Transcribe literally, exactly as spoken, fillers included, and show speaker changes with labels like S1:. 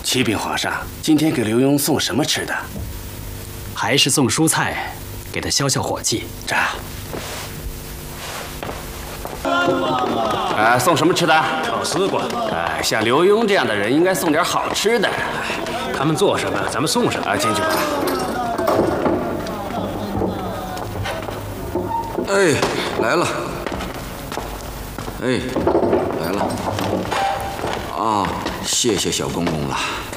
S1: 启禀皇上，今天给刘墉送什么吃的？
S2: 还是送蔬菜，给他消消火气。
S1: 这。哎，送什么吃的？
S3: 炒丝瓜。
S1: 哎，像刘墉这样的人，应该送点好吃的。
S3: 他们做什么，咱们送什么。
S1: 啊，进去吧。
S4: 哎，来了。哎，来了。啊，谢谢小公公了。